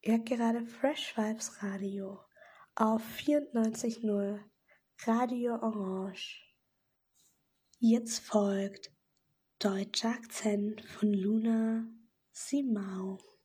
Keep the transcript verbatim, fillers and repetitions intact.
Ihr hört gerade Fresh Vibes Radio auf vierundneunzig Komma null Radio Orange. Jetzt folgt deutscher Akzent von Luna Simao.